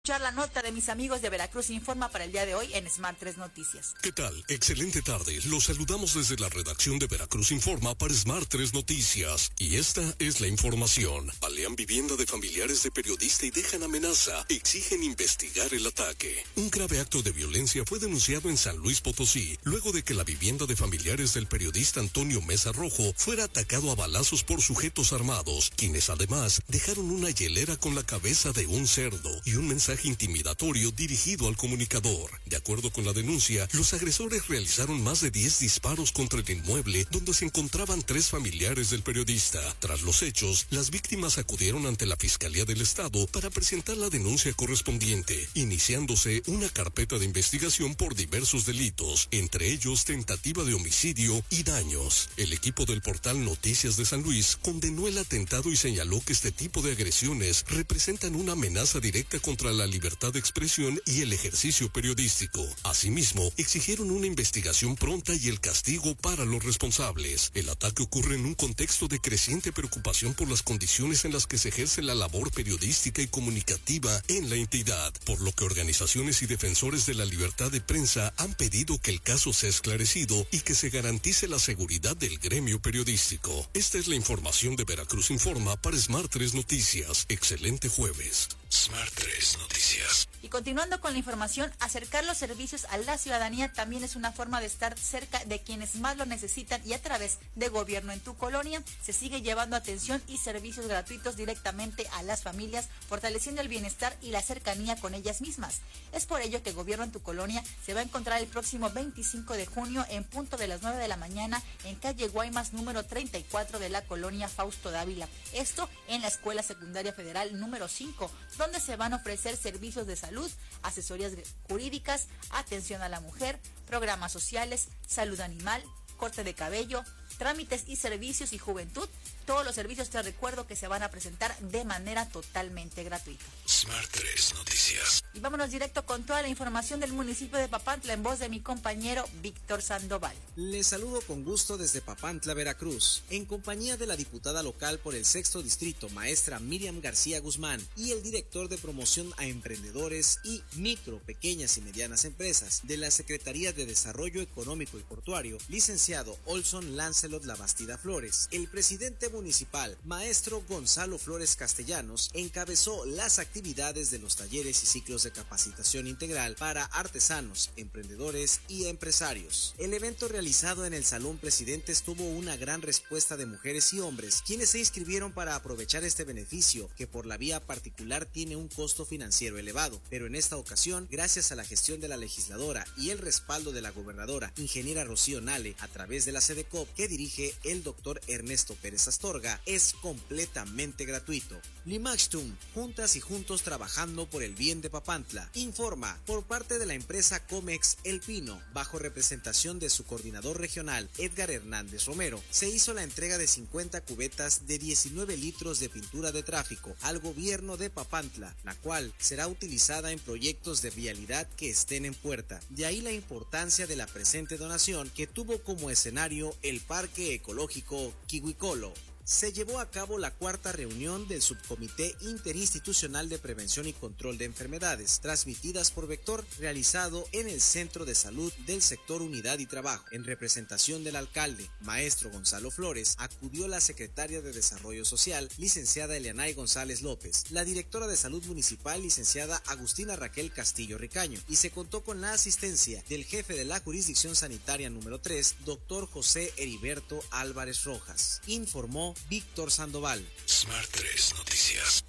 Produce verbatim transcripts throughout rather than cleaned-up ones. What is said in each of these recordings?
La nota de mis amigos de Veracruz Informa para el día de hoy en Smart tres Noticias. ¿Qué tal? Excelente tarde. Los saludamos desde la redacción de Veracruz Informa para Smart tres Noticias. Y esta es la información. Balean vivienda de familiares de periodista y dejan amenaza. Exigen investigar el ataque. Un grave acto de violencia fue denunciado en San Luis Potosí, luego de que la vivienda de familiares del periodista Antonio Mesa Rojo fuera atacado a balazos por sujetos armados, quienes además dejaron una hielera con la cabeza de un cerdo y un mensaje intimidatorio dirigido al comunicador. De acuerdo con la denuncia, los agresores realizaron más de diez disparos contra el inmueble donde se encontraban tres familiares del periodista. Tras los hechos, las víctimas acudieron ante la Fiscalía del Estado para presentar la denuncia correspondiente, iniciándose una carpeta de investigación por diversos delitos, entre ellos tentativa de homicidio y daños. El equipo del portal Noticias de San Luis condenó el atentado y señaló que este tipo de agresiones representan una amenaza directa contra la libertad de expresión y el ejercicio periodístico. Asimismo, exigieron una investigación pronta y el castigo para los responsables. El ataque ocurre en un contexto de creciente preocupación por las condiciones en las que se ejerce la labor periodística y comunicativa en la entidad, por lo que organizaciones y defensores de la libertad de prensa han pedido que el caso sea esclarecido y que se garantice la seguridad del gremio periodístico. Esta es la información de Veracruz Informa para Smart tres Noticias. Excelente jueves. Smart tres Noticias. Y continuando con la información, acercar los servicios a la ciudadanía también es una forma de estar cerca de quienes más lo necesitan, y a través de Gobierno en tu Colonia se sigue llevando atención y servicios gratuitos directamente a las familias, fortaleciendo el bienestar y la cercanía con ellas mismas. Es por ello que Gobierno en tu Colonia se va a encontrar el próximo veinticinco de junio en punto de las nueve de la mañana en calle Guaymas número treinta y cuatro de la colonia Fausto Dávila. Esto en la Escuela Secundaria Federal número cinco, donde se van a ofrecer servicios de salud, asesorías jurídicas, atención a la mujer, programas sociales, salud animal, corte de cabello, trámites y servicios y juventud. Todos los servicios, te recuerdo, que se van a presentar de manera totalmente gratuita. Smart tres Noticias. Y vámonos directo con toda la información del municipio de Papantla en voz de mi compañero Víctor Sandoval. Les saludo con gusto desde Papantla, Veracruz, en compañía de la diputada local por el sexto distrito, maestra Miriam García Guzmán, y el director de promoción a emprendedores y micro, pequeñas y medianas empresas de la Secretaría de Desarrollo Económico y Portuario, licenciado Olson Lancelot Labastida Flores. El presidente municipal, maestro Gonzalo Flores Castellanos, encabezó las actividades de los talleres y ciclos de capacitación integral para artesanos, emprendedores y empresarios. El evento realizado en el Salón Presidentes tuvo una gran respuesta de mujeres y hombres, quienes se inscribieron para aprovechar este beneficio, que por la vía particular tiene un costo financiero elevado, pero en esta ocasión, gracias a la gestión de la legisladora y el respaldo de la gobernadora, ingeniera Rocío Nale, a través de la SEDECOP que dirige el doctor Ernesto Pérez Astorga, es completamente gratuito. Limaxtum, juntas y juntos trabajando por el bien de Papantla, informa por parte de la empresa Comex El Pino, bajo representación de su coordinador regional Edgar Hernández Romero, se hizo la entrega de cincuenta cubetas de diecinueve litros de pintura de tráfico al gobierno de Papantla, la cual será utilizada en proyectos de vialidad que estén en puerta. De ahí la importancia de la presente donación, que tuvo como escenario el Parque Ecológico Quihuicolo. Se llevó a cabo la cuarta reunión del Subcomité Interinstitucional de Prevención y Control de Enfermedades transmitidas por vector, realizado en el Centro de Salud del Sector Unidad y Trabajo. En representación del alcalde, maestro Gonzalo Flores, acudió la secretaria de Desarrollo Social, licenciada Elianay González López, la directora de Salud Municipal, licenciada Agustina Raquel Castillo Ricaño, y se contó con la asistencia del jefe de la Jurisdicción Sanitaria número tres, doctor José Heriberto Álvarez Rojas. Informó Víctor Sandoval. Smart tres Noticias.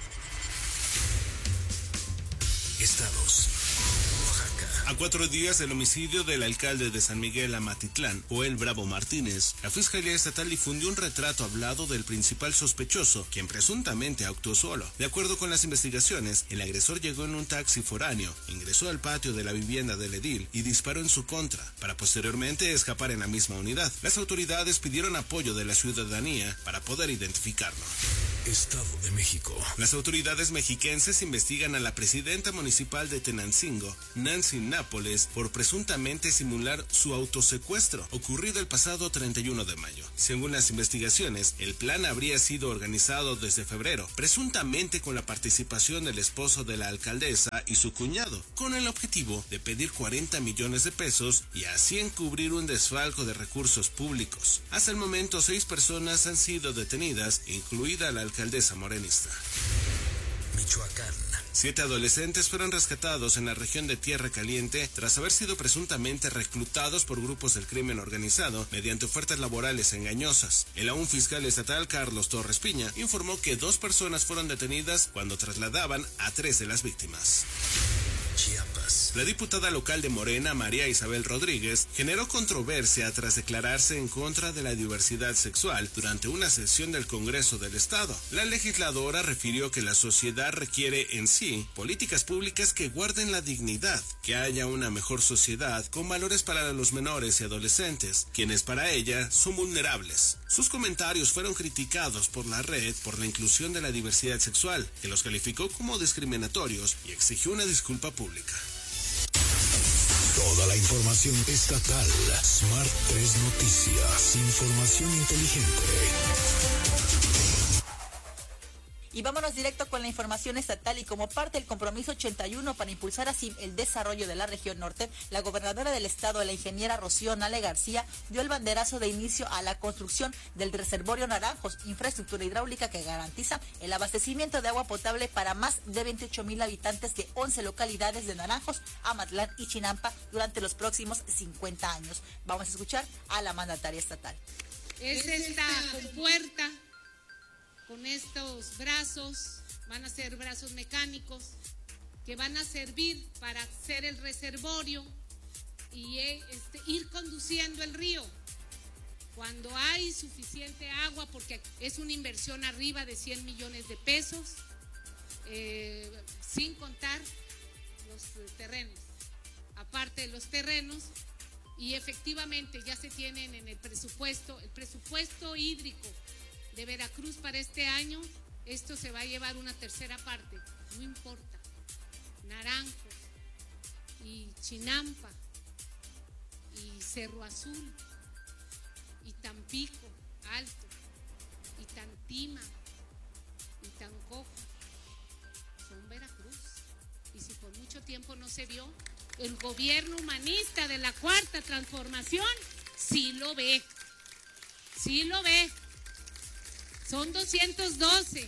Estados. A cuatro días del homicidio del alcalde de San Miguel Amatitlán, Joel Bravo Martínez, la Fiscalía Estatal difundió un retrato hablado del principal sospechoso, quien presuntamente actuó solo. De acuerdo con las investigaciones, el agresor llegó en un taxi foráneo, ingresó al patio de la vivienda del edil y disparó en su contra, para posteriormente escapar en la misma unidad. Las autoridades pidieron apoyo de la ciudadanía para poder identificarlo. Estado de México. Las autoridades mexiquenses investigan a la presidenta municipal de Tenancingo, Nancy Nápoles, por presuntamente simular su autosecuestro, ocurrido el pasado treinta y uno de mayo. Según las investigaciones, el plan habría sido organizado desde febrero, presuntamente con la participación del esposo de la alcaldesa y su cuñado, con el objetivo de pedir cuarenta millones de pesos y así encubrir un desfalco de recursos públicos. Hasta el momento, seis personas han sido detenidas, incluida la alcaldesa morenista. Michoacán. Siete adolescentes fueron rescatados en la región de Tierra Caliente tras haber sido presuntamente reclutados por grupos del crimen organizado mediante ofertas laborales engañosas. El aún fiscal estatal Carlos Torres Piña informó que dos personas fueron detenidas cuando trasladaban a tres de las víctimas. Chiapas. La diputada local de Morena, María Isabel Rodríguez, generó controversia tras declararse en contra de la diversidad sexual durante una sesión del Congreso del Estado. La legisladora refirió que la sociedad requiere en sí políticas públicas que guarden la dignidad, que haya una mejor sociedad con valores para los menores y adolescentes, quienes para ella son vulnerables. Sus comentarios fueron criticados por la red por la inclusión de la diversidad sexual, que los calificó como discriminatorios y exigió una disculpa pública. Toda la información estatal. Smart tres Noticias. Información inteligente. Y vámonos directo con la información estatal y como parte del compromiso ochenta y uno para impulsar así el desarrollo de la región norte, la gobernadora del estado, la ingeniera Rocío Nale García, dio el banderazo de inicio a la construcción del reservorio Naranjos, infraestructura hidráulica que garantiza el abastecimiento de agua potable para más de veintiocho mil habitantes de once localidades de Naranjos, Amatlán y Chinampa durante los próximos cincuenta años. Vamos a escuchar a la mandataria estatal. Es esta compuerta. Con estos brazos, van a ser brazos mecánicos que van a servir para hacer el reservorio y este, ir conduciendo el río. Cuando hay suficiente agua, porque es una inversión arriba de cien millones de pesos, eh, sin contar los terrenos, aparte de los terrenos, y efectivamente ya se tienen en el presupuesto, el presupuesto hídrico de Veracruz para este año, esto se va a llevar una tercera parte, no importa. Naranjos y Chinampa y Cerro Azul y Tampico Alto y Tantima y Tancojo son Veracruz. Y si por mucho tiempo no se vio, el gobierno humanista de la Cuarta Transformación sí lo ve, sí lo ve. Son doscientos doce.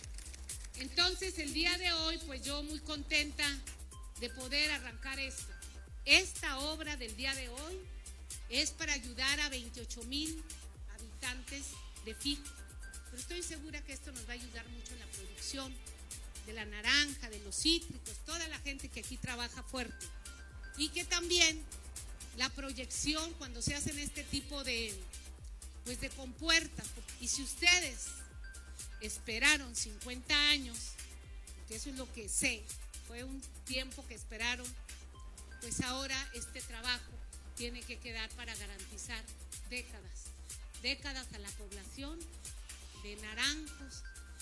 Entonces, el día de hoy, pues yo muy contenta de poder arrancar esto. Esta obra del día de hoy es para ayudar a veintiocho mil habitantes de fijo. Pero estoy segura que esto nos va a ayudar mucho en la producción de la naranja, de los cítricos, toda la gente que aquí trabaja fuerte. Y que también la proyección cuando se hacen este tipo de... pues de compuertas, y si ustedes esperaron cincuenta años, que eso es lo que sé, fue un tiempo que esperaron, pues ahora este trabajo tiene que quedar para garantizar décadas, décadas a la población de Naranjos,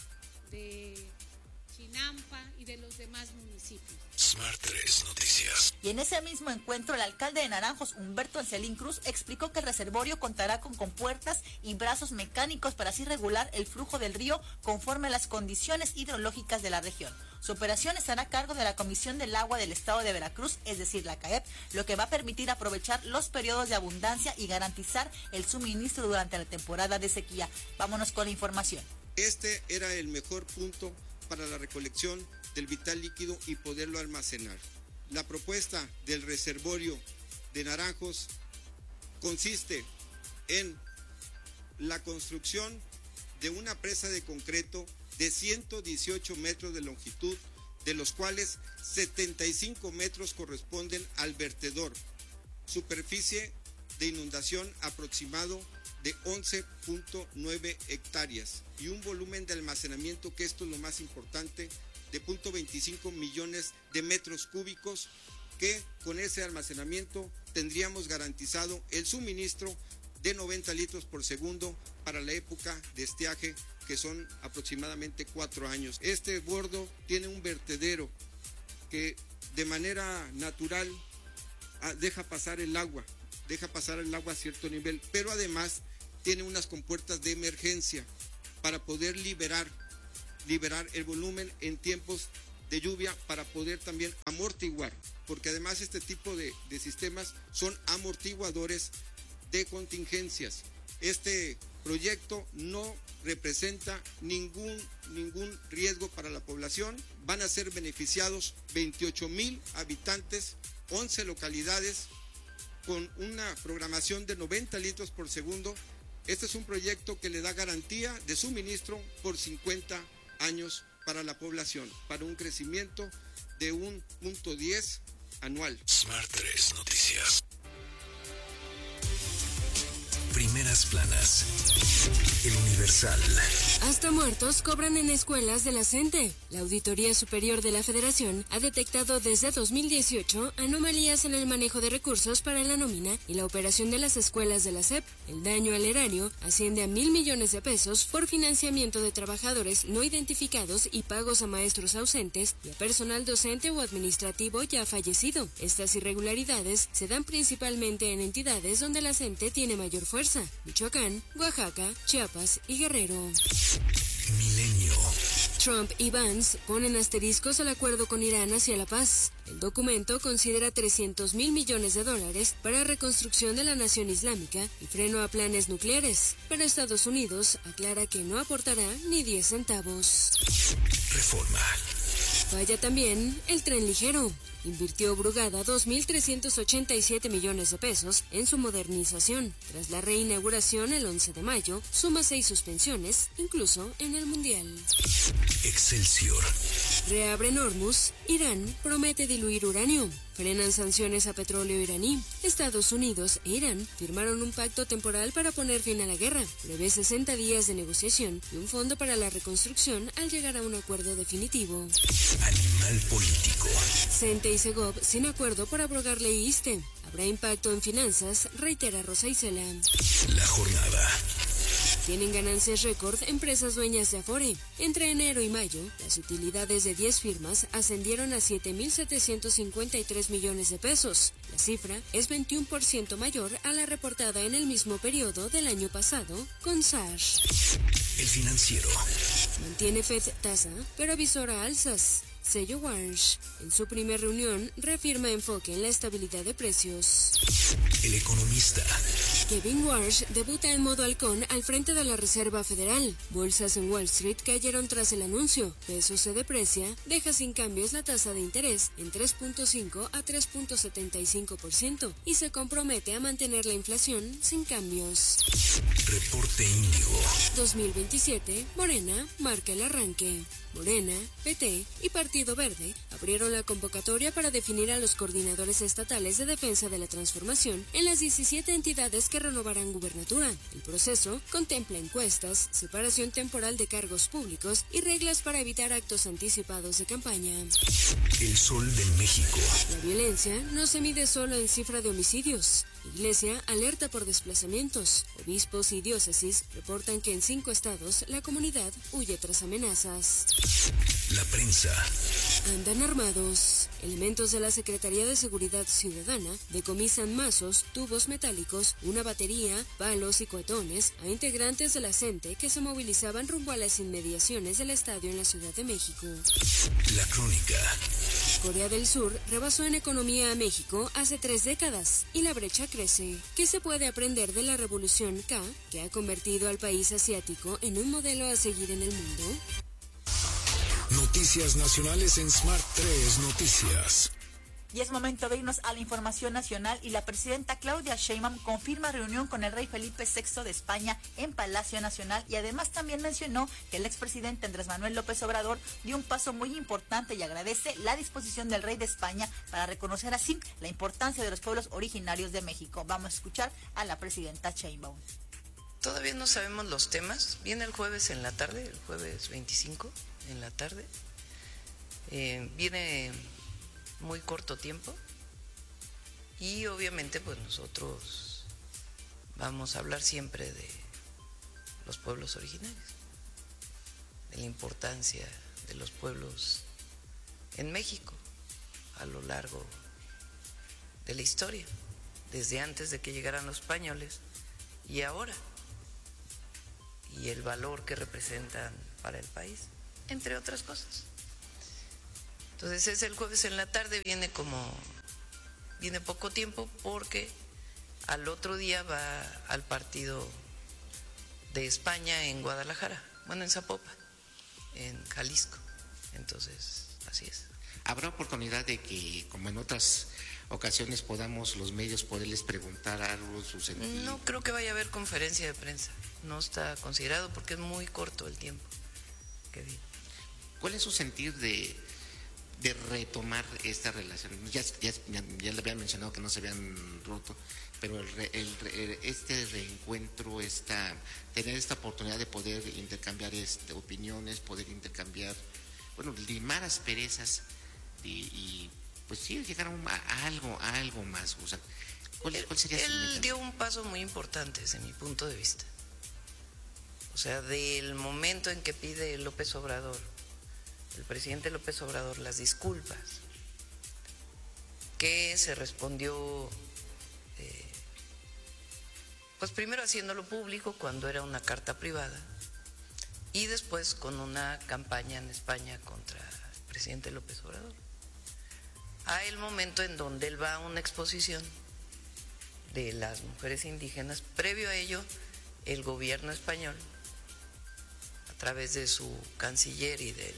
de Chinampa y de los demás municipios. Smart tres Noticias. Y en ese mismo encuentro, el alcalde de Naranjos, Humberto Ancelín Cruz, explicó que el reservorio contará con compuertas y brazos mecánicos para así regular el flujo del río conforme a las condiciones hidrológicas de la región. Su operación estará a cargo de la Comisión del Agua del Estado de Veracruz, es decir, la C A E P, lo que va a permitir aprovechar los periodos de abundancia y garantizar el suministro durante la temporada de sequía. Vámonos con la información. Este era el mejor punto para la recolección del vital líquido y poderlo almacenar. La propuesta del reservorio de Naranjos consiste en la construcción de una presa de concreto de ciento dieciocho metros de longitud, de los cuales setenta y cinco metros corresponden al vertedor, superficie de inundación aproximado de once punto nueve hectáreas y un volumen de almacenamiento, que esto es lo más importante, de cero punto veinticinco millones de metros cúbicos, que con ese almacenamiento tendríamos garantizado el suministro de noventa litros por segundo para la época de estiaje que son aproximadamente cuatro años. Este bordo tiene un vertedero que de manera natural deja pasar el agua, deja pasar el agua a cierto nivel, pero además tiene unas compuertas de emergencia para poder liberar, liberar el volumen en tiempos de lluvia, para poder también amortiguar, porque además este tipo de, de sistemas son amortiguadores de contingencias. Este proyecto no representa ningún, ningún riesgo para la población. Van a ser beneficiados veintiocho mil habitantes, once localidades, con una programación de noventa litros por segundo. Este es un proyecto que le da garantía de suministro por cincuenta años para la población, para un crecimiento de un punto diez anual. Smart tres Noticias. Primeras planas. El Universal. Hasta muertos cobran en escuelas de la CENTE. La Auditoría Superior de la Federación ha detectado desde dos mil dieciocho anomalías en el manejo de recursos para la nómina y la operación de las escuelas de la S E P. El daño al erario asciende a mil millones de pesos por financiamiento de trabajadores no identificados y pagos a maestros ausentes y a personal docente o administrativo ya fallecido. Estas irregularidades se dan principalmente en entidades donde la CENTE tiene mayor fuerza: Michoacán, Oaxaca, Chiapas y Guerrero. Milenio. Trump y Vance ponen asteriscos al acuerdo con Irán hacia la paz. El documento considera trescientos mil millones de dólares para reconstrucción de la nación islámica y freno a planes nucleares, pero Estados Unidos aclara que no aportará ni diez centavos. Reforma. Falla también el tren ligero. Invirtió Brugada dos mil trescientos ochenta y siete millones de pesos en su modernización. Tras la reinauguración el once de mayo, suma seis suspensiones, incluso en el Mundial. Excelsior. Reabren Hormuz. Irán promete diluir uranio. Frenan sanciones a petróleo iraní. Estados Unidos e Irán firmaron un pacto temporal para poner fin a la guerra. Prevé sesenta días de negociación y un fondo para la reconstrucción al llegar a un acuerdo definitivo. Animal político. CENTE y Segov sin acuerdo por abrogar ley ISSSTE. Habrá impacto en finanzas, reitera Rosa Isela. La jornada. Tienen ganancias récord empresas dueñas de Afore. Entre enero y mayo, las utilidades de diez firmas ascendieron a siete mil setecientos cincuenta y tres millones de pesos. La cifra es veintiuno por ciento mayor a la reportada en el mismo periodo del año pasado con S A R. El Financiero. Mantiene Fed tasa, pero avisora alzas. Sello Warsh. En su primera reunión, reafirma enfoque en la estabilidad de precios. El Economista. Kevin Warsh debuta en modo halcón al frente de la Reserva Federal. Bolsas en Wall Street cayeron tras el anuncio. Peso se deprecia, deja sin cambios la tasa de interés en tres punto cinco a tres punto setenta y cinco por ciento y se compromete a mantener la inflación sin cambios. Reporte Índigo. dos mil veintisiete, Morena marca el arranque. Morena, P T y Partido Verde abrieron la convocatoria para definir a los coordinadores estatales de defensa de la transformación en las diecisiete entidades que renovarán gubernatura. El proceso contempla encuestas, separación temporal de cargos públicos y reglas para evitar actos anticipados de campaña. El Sol de México. La violencia no se mide solo en cifra de homicidios. Iglesia alerta por desplazamientos. Obispos y diócesis reportan que en cinco estados la comunidad huye tras amenazas. La prensa. Andan armados. Elementos de la Secretaría de Seguridad Ciudadana decomisan mazos, tubos metálicos, una batería, palos y cohetones a integrantes de la CENTE que se movilizaban rumbo a las inmediaciones del estadio en la Ciudad de México. La Crónica. Corea del Sur rebasó en economía a México hace tres décadas y la brecha crece. ¿Qué se puede aprender de la Revolución K que ha convertido al país asiático en un modelo a seguir en el mundo? Noticias nacionales en Smart tres Noticias. Y es momento de irnos a la información nacional y la presidenta Claudia Sheinbaum confirma reunión con el rey Felipe sexto de España en Palacio Nacional y además también mencionó que el expresidente Andrés Manuel López Obrador dio un paso muy importante y agradece la disposición del rey de España para reconocer así la importancia de los pueblos originarios de México. Vamos a escuchar a la presidenta Sheinbaum. Todavía no sabemos los temas. Viene el jueves en la tarde, el jueves veinticinco en la tarde. Eh, viene muy corto tiempo y obviamente pues nosotros vamos a hablar siempre de los pueblos originarios. de la importancia de los pueblos en México a lo largo de la historia, desde antes de que llegaran los españoles y ahora, y el valor que representan para el país, entre otras cosas. Entonces es el jueves en la tarde, viene como, viene poco tiempo porque al otro día va al partido de España en Guadalajara, bueno, en Zapopan, en Jalisco. Entonces, así es. ¿Habrá oportunidad de que, como en otras ocasiones, podamos los medios poderles preguntar algo, su sentido? No creo que vaya a haber conferencia de prensa, no está considerado porque es muy corto el tiempo que viene. ¿Cuál es su sentir de, de retomar esta relación? Ya, ya, ya le habían mencionado que no se habían roto, pero el, el, el, este reencuentro, esta, tener esta oportunidad de poder intercambiar este, opiniones, poder intercambiar, bueno, limar asperezas y, y pues sí, llegar a, un, a algo, a algo más. O sea, ¿cuál, cuál sería su Él meta? dio un paso muy importante desde mi punto de vista. O sea, del momento en que pide López Obrador, el presidente López Obrador, las disculpas, que se respondió, eh, pues primero haciéndolo público cuando era una carta privada y después con una campaña en España contra el presidente López Obrador. A el momento en donde él va a una exposición de las mujeres indígenas, previo a ello, el gobierno español, a través de su canciller y del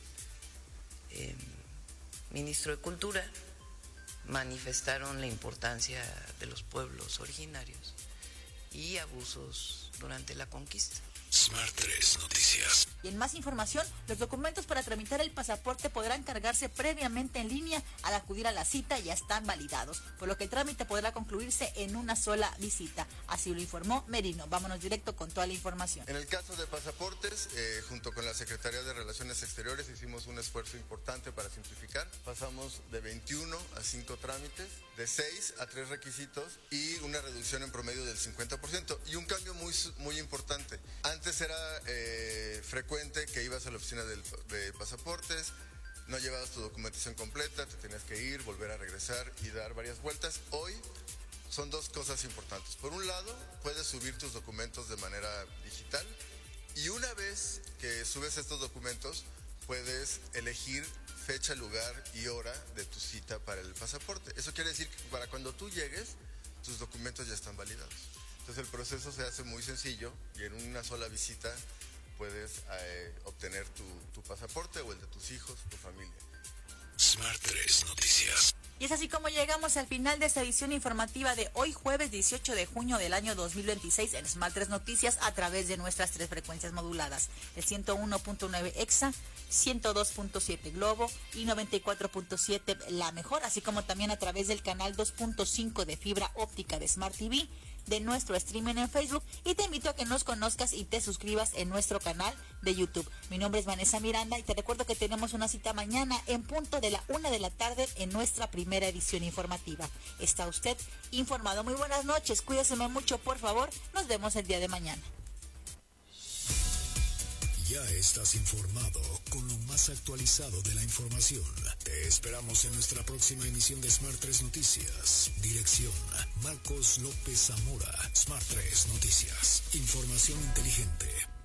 eh, ministro de Cultura, manifestaron la importancia de los pueblos originarios y abusos durante la conquista. Smart tres Noticias. Y en más información, los documentos para tramitar el pasaporte podrán cargarse previamente en línea. Al acudir a la cita ya están validados, por lo que el trámite podrá concluirse en una sola visita. Así lo informó Merino. Vámonos directo con toda la información. En el caso de pasaportes, eh, junto con la Secretaría de Relaciones Exteriores hicimos un esfuerzo importante para simplificar. Pasamos de veintiuno a cinco trámites, de seis a tres requisitos y una reducción en promedio del cincuenta por ciento. Y un cambio muy, muy importante. Antes era eh, frecuente que ibas a la oficina del, de pasaportes, no llevabas tu documentación completa, te tenías que ir, volver a regresar y dar varias vueltas. Hoy son dos cosas importantes. Por un lado, puedes subir tus documentos de manera digital y una vez que subes estos documentos, puedes elegir fecha, lugar y hora de tu cita para el pasaporte. Eso quiere decir que para cuando tú llegues, tus documentos ya están validados. Entonces el proceso se hace muy sencillo y en una sola visita puedes eh, obtener tu, tu pasaporte o el de tus hijos, tu familia. Smart tres Noticias. Y es así como llegamos al final de esta edición informativa de hoy, jueves dieciocho de junio del año dos mil veintiséis en Smart tres Noticias a través de nuestras tres frecuencias moduladas, el ciento uno punto nueve Exa, ciento dos punto siete Globo y noventa y cuatro punto siete La Mejor, así como también a través del canal dos punto cinco de fibra óptica de Smart T V, de nuestro streaming en Facebook, y te invito a que nos conozcas y te suscribas en nuestro canal de YouTube. Mi nombre es Vanessa Miranda y te recuerdo que tenemos una cita mañana en punto de la una de la tarde en nuestra primera edición informativa. Está usted informado. Muy buenas noches, cuídese mucho, por favor. Nos vemos el día de mañana. Ya estás informado con lo más actualizado de la información. Te esperamos en nuestra próxima emisión de Smart tres Noticias. Dirección: Marcos López Zamora. Smart tres Noticias. Información inteligente.